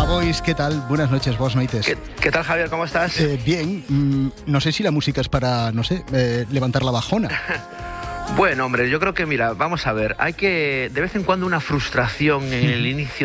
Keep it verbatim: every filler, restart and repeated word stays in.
Boys, ¿qué tal? Buenas noches, vos noites. ¿Qué, ¿Qué tal, Javier? ¿Cómo estás? Eh, bien, mm, no sé si la música es para, no sé, eh, levantar la bajona. Bueno, hombre, yo creo que, mira, vamos a ver, hay que, de vez en cuando, una frustración en el inicio